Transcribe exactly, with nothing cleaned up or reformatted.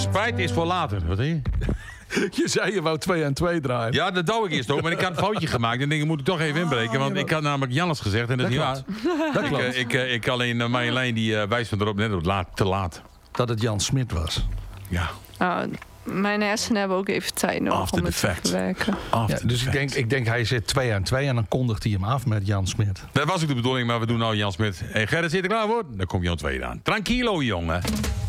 Spijt is voor later. Wat hè? Je zei je wou twee en twee draaien. Ja, dat doe ik eerst ook. Maar ik had een foutje gemaakt. En denk ik, moet ik toch even inbreken. Want ik had namelijk Jannes gezegd. En dat is niet waar. Dat Ik, klopt. eh, ik, eh, ik alleen uh, Marjolein die uh, wijst me erop net op laat, te laat. Dat het Jan Smit was. Ja. Nou, mijn hersenen hebben ook even tijd nodig After om the het te fact. verwerken. After Ja, dus the ik fact. denk, ik denk hij zit twee aan twee en dan kondigt hij hem af met Jan Smit. Dat was ook de bedoeling, maar we doen nou Jan Smit. Hey, Gerrit, zit er klaar voor? Dan komt Jan twee aan. Tranquilo, jongen.